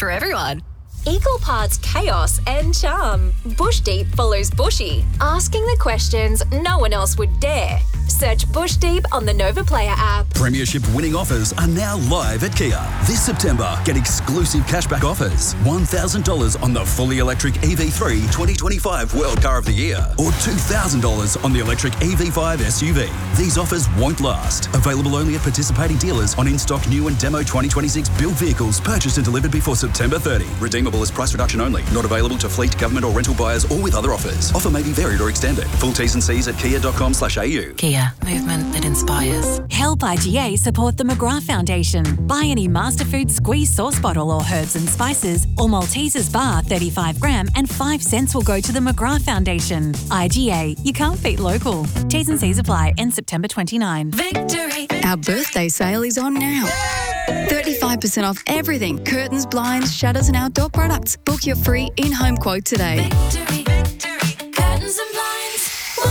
for everyone. Equal parts chaos and charm. Bush Deep follows Bushy, asking the questions no one else would dare. Search Bush Deep on the Nova Player app. Premiership winning offers are now live at Kia. This September, get exclusive cashback offers. $1,000 on the fully electric EV3 2025 World Car of the Year, or $2,000 on the electric EV5 SUV. These offers won't last. Available only at participating dealers on in-stock new and demo 2026 built vehicles purchased and delivered before September 30. Redeemable as price reduction only. Not available to fleet, government or rental buyers or with other offers. Offer may be varied or extended. Full T's and C's at kia.com/au. Kia, movement that inspires. Help IGA support the McGrath Foundation. Buy any Masterfood squeeze sauce bottle or herbs and spices or Maltesers bar 35 gram and 5 cents will go to the McGrath Foundation. IGA, you can't beat local. T's and C's apply. End September 29. Victory. Our birthday sale is on now. 35% off everything. Curtains, blinds, shutters and outdoor products. Book your free in-home quote today. Victory, victory. Curtains and blinds.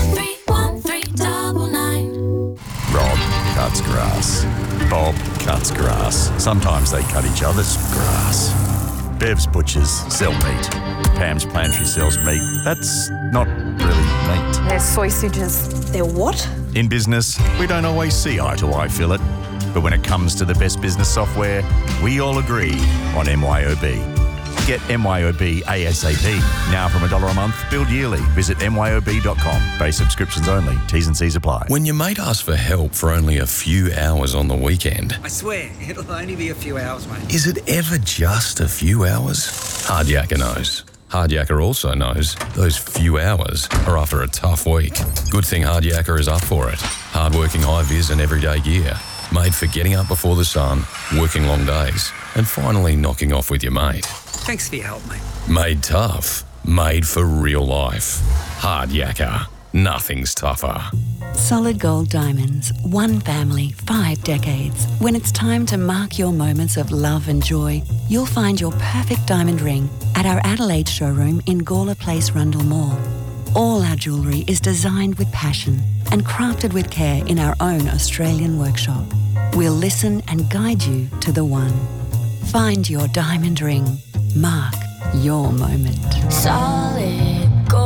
131399. Rob cuts grass. Bob cuts grass. Sometimes they cut each other's grass. Bev's Butchers sell meat. Pam's Pantry sells meat. That's not really meat. They're sausages. They're what? In business, we don't always see eye to eye, Philip. But when it comes to the best business software, we all agree on MYOB. Get MYOB ASAP. Now from $1 a month, billed yearly. Visit myob.com. Base subscriptions only. T's and C's apply. When your mate asks for help for only a few hours on the weekend, I swear, it'll only be a few hours, mate. is it ever just a few hours? Hardyaker knows. Hardyaker also knows those few hours are after a tough week. Good thing Hardyaker is up for it. Hardworking high-vis and everyday gear. Made for getting up before the sun, working long days, and finally knocking off with your mate. Thanks for your help, mate. Made tough. Made for real life. Hardyaker. Nothing's tougher. Solid Gold Diamonds. One family, 5 decades. When it's time to mark your moments of love and joy, you'll find your perfect diamond ring at our Adelaide showroom in Gawler Place, Rundle Mall. All our jewellery is designed with passion and crafted with care in our own Australian workshop. We'll listen and guide you to the one. Find your diamond ring. Mark your moment. Solid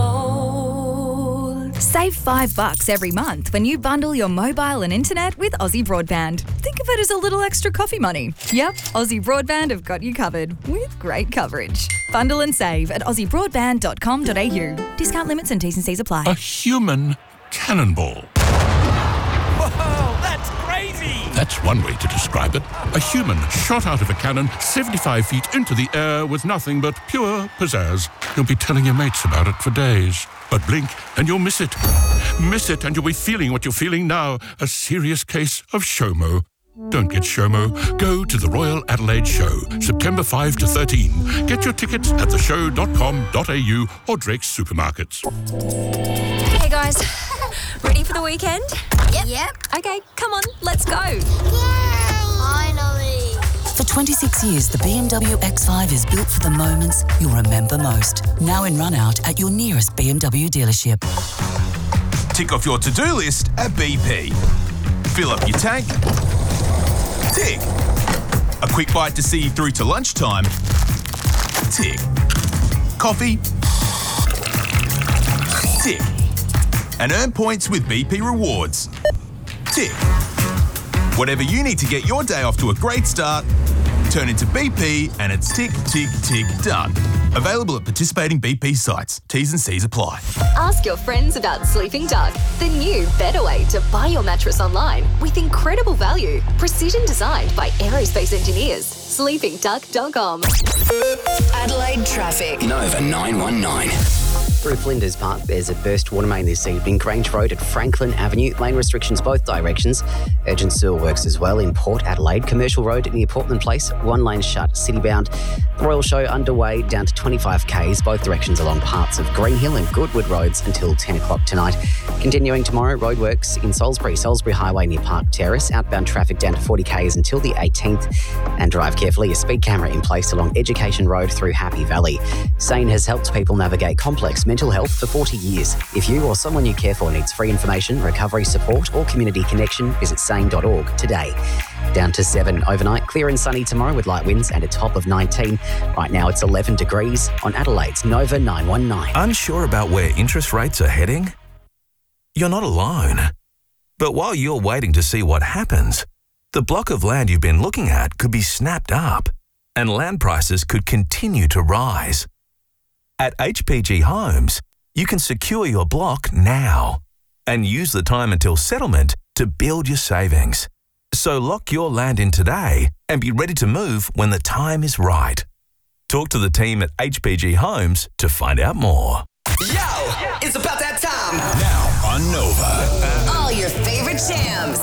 gold. Save $5 every month when you bundle your mobile and internet with Aussie Broadband. Think of it as a little extra coffee money. Yep, Aussie Broadband have got you covered with great coverage. Bundle and save at aussiebroadband.com.au. Discount limits and T's and C's apply. A human cannonball. Whoa, that's crazy! That's one way to describe it. A human shot out of a cannon 75 feet into the air with nothing but pure pizzazz. You'll be telling your mates about it for days. But blink and you'll miss it. Miss it and you'll be feeling what you're feeling now. A serious case of SHOMO. Don't get SHOMO. Go to the Royal Adelaide Show, September 5 to 13. Get your tickets at theshow.com.au or Drake's Supermarkets. Hey guys, ready for the weekend? Yep. Okay, come on, let's go. Finally. For 26 years, the BMW X5 is built for the moments you'll remember most. Now in run-out at your nearest BMW dealership. Tick off your to-do list at BP. Fill up your tank. Tick. A quick bite to see you through to lunchtime. Tick. Coffee. Tick. And earn points with BP Rewards. Tick. Whatever you need to get your day off to a great start, turn into BP and it's tick, tick, tick, done. Available at participating BP sites. T's and C's apply. Ask your friends about Sleeping Duck, the new, better way to buy your mattress online with incredible value. Precision designed by aerospace engineers. SleepingDuck.com. Adelaide traffic. Nova 919. Through Flinders Park, there's a burst water main this evening. Grange Road at Franklin Avenue. Lane restrictions both directions. Urgent sewer works as well in Port Adelaide. Commercial Road near Portland Place. 1 lane shut, city-bound. The Royal Show underway down to 25 k's, both directions along parts of Green Hill and Goodwood Roads until 10 o'clock tonight. Continuing tomorrow, roadworks in Salisbury Highway near Park Terrace. Outbound traffic down to 40 k's until the 18th. And drive carefully. A speed camera in place along Education Road through Happy Valley. SANE has helped people navigate complex mental health for 40 years. If you or someone you care for needs free information, recovery support or community connection, visit sane.org today. down to 7 overnight. Clear and sunny tomorrow with light winds and a top of 19. Right now it's 11 degrees on Adelaide's Nova 919. Unsure about where interest rates are heading? You're not alone. But while you're waiting to see what happens, the block of land you've been looking at could be snapped up and land prices could continue to rise. At HPG Homes, you can secure your block now and use the time until settlement to build your savings. So lock your land in today and be ready to move when the time is right. Talk to the team at HPG Homes to find out more. Yo, it's about that time. Now on Nova. All your favorite jams.